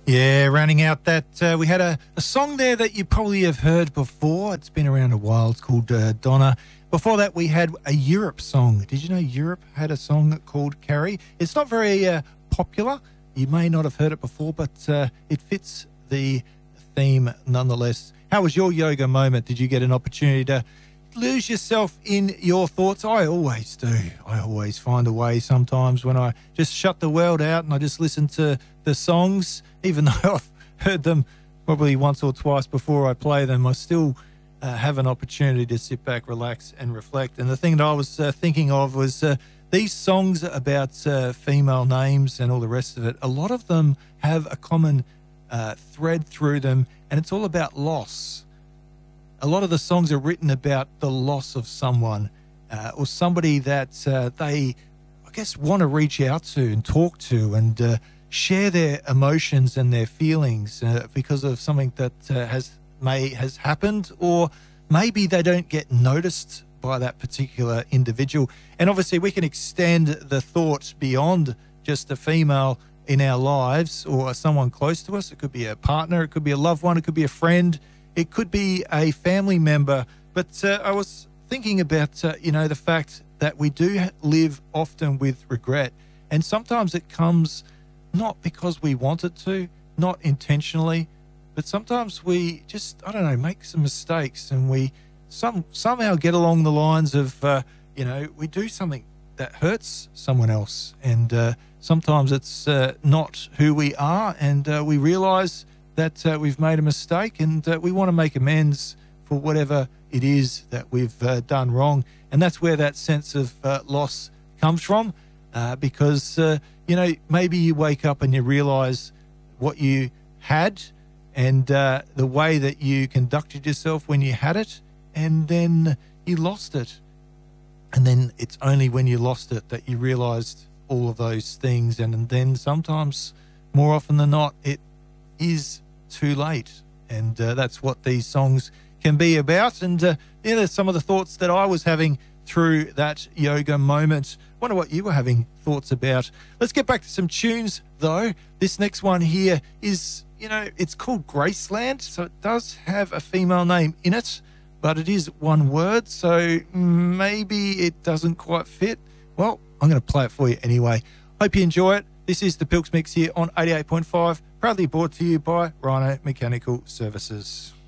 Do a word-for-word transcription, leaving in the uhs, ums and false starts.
Yeah, rounding out that, uh, we had a, a song there that you probably have heard before. It's been around a while. It's called uh, Donna. Before that, we had a Europe song. Did you know Europe had a song called Carrie? It's not very uh, popular. You may not have heard it before, but uh, it fits the theme nonetheless. How was your yoga moment? Did you get an opportunity to lose yourself in your thoughts? I always do. I always find a way sometimes when I just shut the world out and I just listen to the songs, even though I've heard them probably once or twice before I play them, I still uh, have an opportunity to sit back, relax and reflect. And the thing that I was uh, thinking of was uh, these songs about uh, female names and all the rest of it, a lot of them have a common uh, thread through them, and it's all about loss. A lot of the songs are written about the loss of someone uh, or somebody that uh, they, I guess, want to reach out to and talk to and uh, share their emotions and their feelings uh, because of something that uh, has may has happened, or maybe they don't get noticed by that particular individual. And obviously we can extend the thought beyond just a female in our lives or someone close to us. It could be a partner, it could be a loved one, it could be a friend, it could be a family member. But uh, I was thinking about, uh, you know, the fact that we do live often with regret. And sometimes it comes not because we want it to, not intentionally, but sometimes we just, I don't know, make some mistakes and we some somehow get along the lines of, uh, you know, we do something that hurts someone else. And uh, sometimes it's uh, not who we are, and uh, we realize that uh, we've made a mistake, and uh, we want to make amends for whatever it is that we've uh, done wrong. And that's where that sense of uh, loss comes from, uh, because, uh, you know, maybe you wake up and you realize what you had and uh, the way that you conducted yourself when you had it, and then you lost it. And then it's only when you lost it that you realized all of those things. And then sometimes, more often than not, it is too late. And uh, that's what these songs can be about. And uh, yeah, there's some of the thoughts that I was having through that yoga moment. Wonder what you were having thoughts about. Let's get back to some tunes, though. This next one here is, you know, it's called Graceland, so it does have a female name in it, but it is one word, so maybe it doesn't quite fit. Well, I'm going to play it for you anyway. Hope you enjoy it. This is the Pilks Mix here on eighty-eight point five, proudly brought to you by Rhino Mechanical Services.